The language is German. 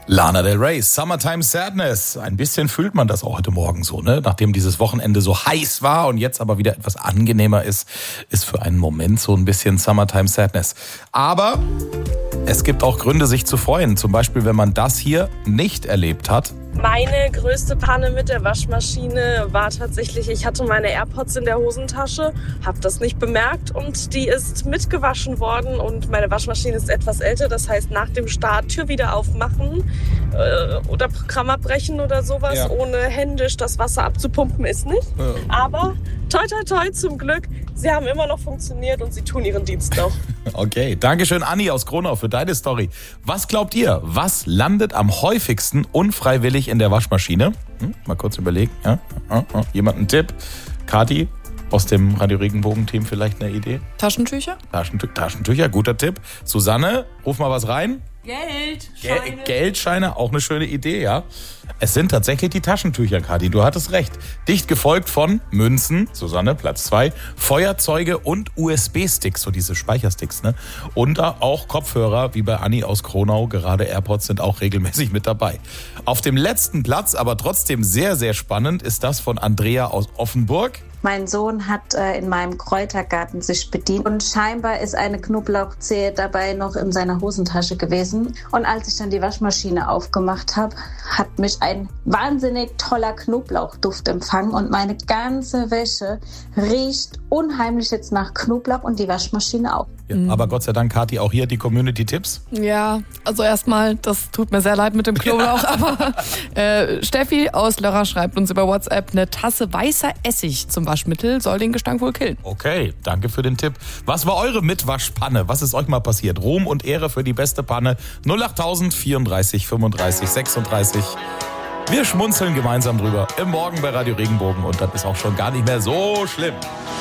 Lana Del Rey, Summertime Sadness. Ein bisschen fühlt man das auch heute Morgen so, ne? Nachdem dieses Wochenende so heiß war und jetzt aber wieder etwas angenehmer ist für einen Moment so ein bisschen Summertime Sadness. Aber es gibt auch Gründe, sich zu freuen. Zum Beispiel, wenn man das hier nicht erlebt hat. Meine größte Panne mit der Waschmaschine war tatsächlich, ich hatte meine AirPods in der Hosentasche, habe das nicht bemerkt und die ist mitgewaschen worden und meine Waschmaschine ist etwas älter. Das heißt, nach dem Start Tür wieder aufmachen oder Programm abbrechen oder sowas, ja. Ohne händisch das Wasser abzupumpen ist nicht. Ja. Aber toi toi toi zum Glück, sie haben immer noch funktioniert und sie tun ihren Dienst noch. Okay, Dankeschön Anni aus Kronau für deine Story. Was glaubt ihr, was landet am häufigsten unfreiwillig in der Waschmaschine? Mal kurz überlegen. Ja? Jemand einen Tipp? Kathi aus dem Radio Regenbogen-Team vielleicht eine Idee? Taschentücher? Taschentücher, guter Tipp. Susanne, ruf mal was rein. Geldscheine. Geldscheine, auch eine schöne Idee, ja. Es sind tatsächlich die Taschentücher, Kathi, du hattest recht. Dicht gefolgt von Münzen, Susanne, Platz 2, Feuerzeuge und USB-Sticks, so diese Speichersticks, ne? Und auch Kopfhörer, wie bei Anni aus Kronau, gerade AirPods sind auch regelmäßig mit dabei. Auf dem letzten Platz, aber trotzdem sehr, sehr spannend, ist das von Andrea aus Offenburg. Mein Sohn hat in meinem Kräutergarten sich bedient und scheinbar ist eine Knoblauchzehe dabei noch in seiner Hosentasche gewesen. Und als ich dann die Waschmaschine aufgemacht habe, hat mich ein wahnsinnig toller Knoblauchduft empfangen und meine ganze Wäsche riecht unheimlich jetzt nach Knoblauch und die Waschmaschine auch. Ja, aber Gott sei Dank, Kathi, auch hier die Community-Tipps. Ja, also erstmal, das tut mir sehr leid mit dem Knoblauch, aber Steffi aus Lörrach schreibt uns über WhatsApp, eine Tasse weißer Essig zum Waschmittel soll den Gestank wohl killen. Okay, danke für den Tipp. Was war eure Mitwaschpanne? Was ist euch mal passiert? Ruhm und Ehre für die beste Panne. 08000 34 35 36. Wir schmunzeln gemeinsam drüber im Morgen bei Radio Regenbogen und das ist auch schon gar nicht mehr so schlimm.